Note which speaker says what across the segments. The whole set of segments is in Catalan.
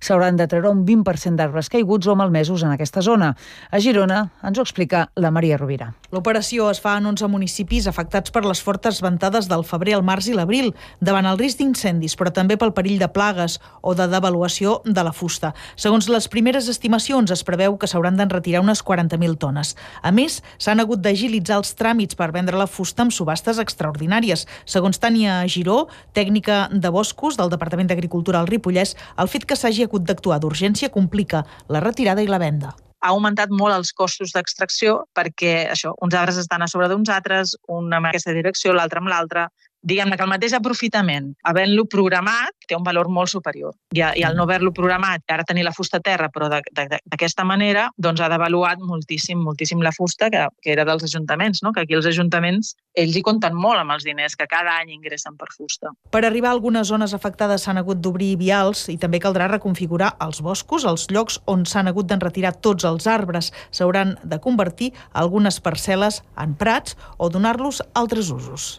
Speaker 1: S'hauran de treure un 20% d'arbres caiguts o malmesos en aquesta zona. A Girona ens ho explica la Maria Rovira.
Speaker 2: L'operació es fa en 11 municipis afectats per les fortes ventades del febrer, el març i l'abril, davant el risc d'incendis, però també pel perill de plagues o de devaluació de la fusta. Segons les primeres estimacions, es preveu que s'hauran d'enretirar unes 40.000 tones. A més, s'han hagut d'agilitzar els tràmits per vendre la fusta amb subhastes extraordinàries. Segons Tània Giró, tècnica de boscos del Departament d'Agricultura al Ripollès, el fet que s'hagi hagut d'actuar d'urgència complica la retirada i la venda.
Speaker 3: Ha augmentat molt els costos d'extracció perquè uns arbres estan a sobre d'uns altres, un en aquesta direcció, l'altre amb l'altre. Diguem-ne que el mateix aprofitament, havent-lo programat, té un valor molt superior. I al no haver-lo programat, ara tenir la fusta a terra, però d'aquesta manera, doncs ha devaluat moltíssim la fusta que era dels ajuntaments, no? Que aquí els ajuntaments, ells hi compten molt amb els diners que cada any ingressen per fusta.
Speaker 2: Per arribar a algunes zones afectades s'han hagut d'obrir vials i també caldrà reconfigurar els boscos, els llocs on s'han hagut d'enretirar tots els arbres. S'hauran de convertir algunes parcel·les en prats o donar-los altres usos.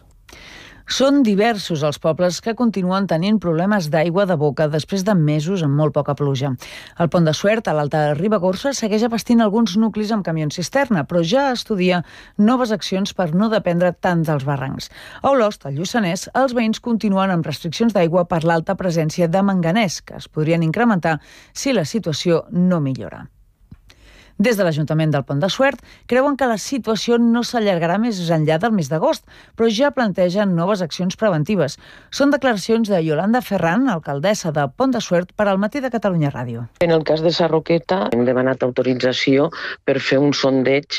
Speaker 1: Són diversos els pobles que continuen tenint problemes d'aigua de boca després de mesos amb molt poca pluja. El Pont de Suert, a l'Alta Ribagorça, segueix abastint alguns nuclis amb camions cisterna, però ja estudia noves accions per no dependre tant dels barrancs. A Olost, al Lluçanès, els veïns continuen amb restriccions d'aigua per l'alta presència de manganès, que es podrien incrementar si la situació no millora. Des de l'Ajuntament del Pont de Suert creuen que la situació no s'allargarà més enllà del mes d'agost, però ja plantegen noves accions preventives. Són declaracions de Yolanda Ferran, alcaldessa de Pont de Suert, per al Matí de Catalunya Ràdio.
Speaker 4: En el cas de Sarroqueta hem demanat autorització per fer un sondeig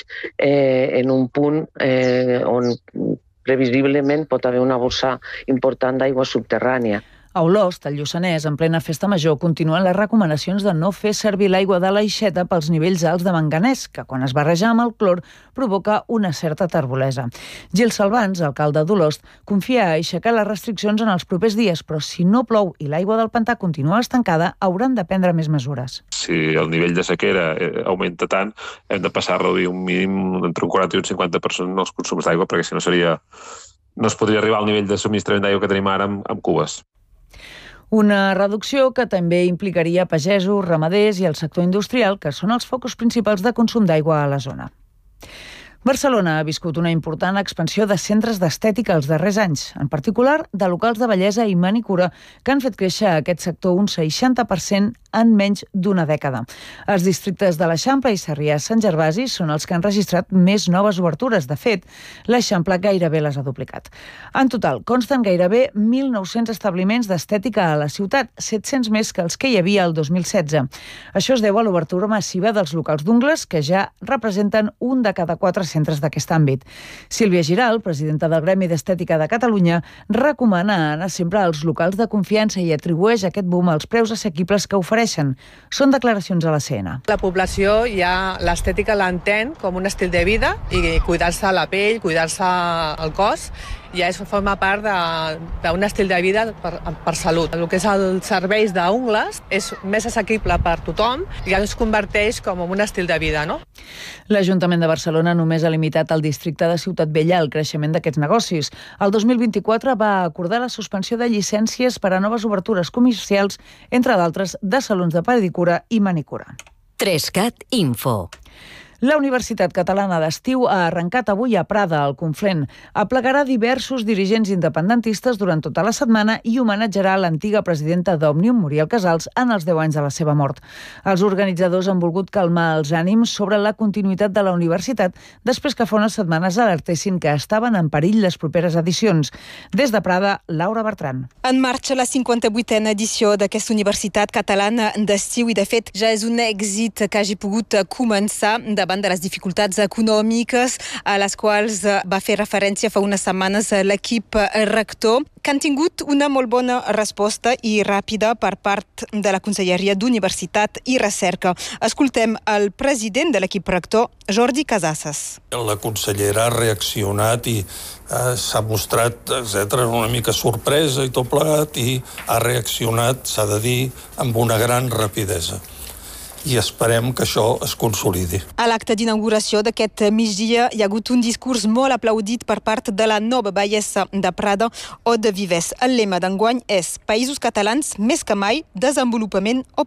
Speaker 4: en un punt on previsiblement pot haver una bossa important d'aigua subterrània.
Speaker 1: A Olost, al Lluçanès, en plena festa major, continuen les recomanacions de no fer servir l'aigua de l'aixeta pels nivells alts de manganès, que quan es barreja amb el clor provoca una certa terbolesa. Gil Salvans, alcalde d'Olost, confia a aixecar les restriccions en els propers dies, però si no plou i l'aigua del pantà continua estancada, hauran de prendre més mesures.
Speaker 5: Si el nivell de sequera augmenta tant, hem de passar a reduir un mínim entre un 40 i un 50% els consums d'aigua, perquè si no no es podria arribar al nivell de subministrament d'aigua que tenim ara amb cubes.
Speaker 1: Una reducció que també implicaria pagesos, ramaders i el sector industrial, que són els focus principals de consum d'aigua a la zona. Barcelona ha viscut una important expansió de centres d'estètica els darrers anys, en particular de locals de bellesa i manicura que han fet créixer aquest sector un 60% en menys d'una dècada. Els districtes de l'Eixample i Sarrià-Sant Gervasi són els que han registrat més noves obertures. De fet, l'Eixample gairebé les ha duplicat. En total, consten gairebé 1.900 establiments d'estètica a la ciutat, 700 més que els que hi havia el 2016. Això es deu a l'obertura massiva dels locals d'ungles, que ja representen un de cada 4 centres d'aquest àmbit. Sílvia Giral, presidenta del Gremi d'Estètica de Catalunya, recomana anar sempre als locals de confiança i atribueix aquest boom als preus assequibles que ofereixen. Són declaracions a la CN.
Speaker 6: La població ja l'estètica l'entén com un estil de vida i cuidar-se la pell, cuidar-se el cos, ja forma part d'un estil de vida per salut. El que és els serveis d'ungles és més assequible per tothom i ja es converteix com un estil de vida, no?
Speaker 1: L'Ajuntament de Barcelona només ha limitat al districte de Ciutat Vella el creixement d'aquests negocis. El 2024 va acordar la suspensió de llicències per a noves obertures comercials, entre d'altres de salons de pedicura i manicura.
Speaker 7: 3CAT Info.
Speaker 1: La Universitat Catalana d'Estiu ha arrencat avui a Prada, al Conflent. Aplegarà diversos dirigents independentistes durant tota la setmana i homenatjarà l'antiga presidenta d'Òmnium, Muriel Casals, en els 10 anys de la seva mort. Els organitzadors han volgut calmar els ànims sobre la continuïtat de la universitat després que fa unes setmanes alertessin que estaven en perill les properes edicions. Des de Prada, Laura Bertran.
Speaker 8: En marxa la 58a edició d'aquesta Universitat Catalana d'Estiu i, de fet, ja és un èxit que hagi pogut començar davant de les dificultats econòmiques a les quals va fer referència fa unes setmanes l'equip rector, que han tingut una molt bona resposta i ràpida per part de la Conselleria d'Universitat i Recerca. Escoltem el president de l'equip rector, Jordi Casasses.
Speaker 9: La consellera ha reaccionat i s'ha mostrat, una mica sorpresa i tot plegat, i ha reaccionat, s'ha de dir, amb una gran rapidesa. I esperem que això es consolidi.
Speaker 8: A l'acte d'inauguració d'aquest migdia hi ha hagut un discurs molt aplaudit per part de la nova batllessa de Prada, Aude Vives. El lema d'enguany és Països catalans més que mai, desenvolupament o